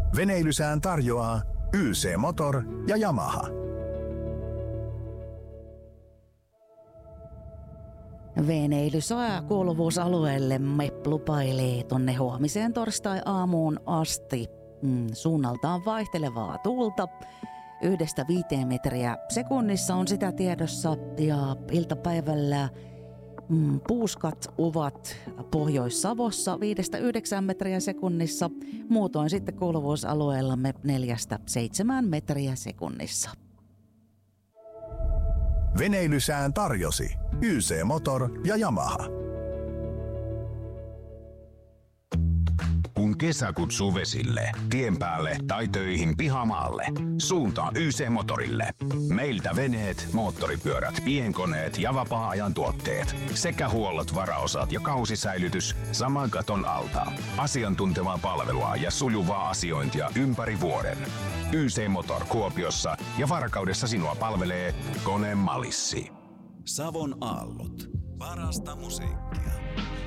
Veneilysään tarjoaa YC Motor ja Yamaha. Veneilysää kuuluvuusalueellemme lupailee tonne huomiseen torstai-aamuun asti. Suunnaltaan vaihtelevaa tuulta. 1-5 metriä sekunnissa on sitä tiedossa ja iltapäivällä puuskat ovat Pohjois-Savossa 5-9 metriä sekunnissa. Muutoin sitten kuuluvuusalueellamme 4-7 metriä sekunnissa. Veneilysään tarjosi YC Motor ja Yamaha. Kun kesä kutsuu vesille, tien päälle tai töihin pihamaalle, suuntaa YC-motorille. Meiltä veneet, moottoripyörät, pienkoneet ja vapaa-ajan tuotteet sekä huollot, varaosat ja kausisäilytys saman katon alta. Asiantuntevaa palvelua ja sujuvaa asiointia ympäri vuoden. YC-motor Kuopiossa ja Varkaudessa sinua palvelee Kone Malissi. Savon aallot. Parasta musiikkia.